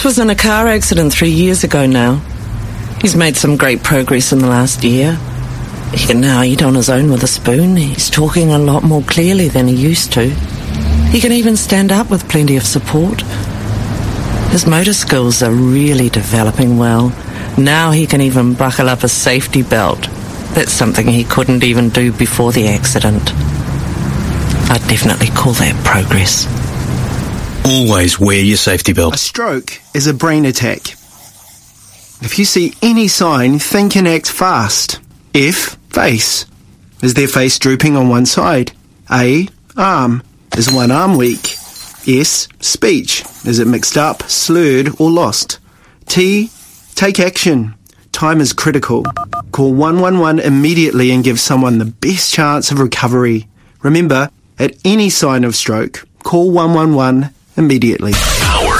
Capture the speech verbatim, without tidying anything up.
was in a car accident three years ago now. He's made some great progress in the last year. He can now eat on his own with a spoon. He's talking a lot more clearly than he used to. He can even stand up with plenty of support. His motor skills are really developing well. Now he can even buckle up a safety belt. That's something he couldn't even do before the accident. I'd definitely call that progress. Always wear your safety belt. A stroke is a brain attack. If you see any sign, think and act fast. F. Face. Is their face drooping on one side? A. Arm. Is one arm weak? S. Speech. Is it mixed up, slurred, or lost? T. Take action. Time is critical. Call one one one immediately and give someone the best chance of recovery. Remember, at any sign of stroke, call one one one immediately. Power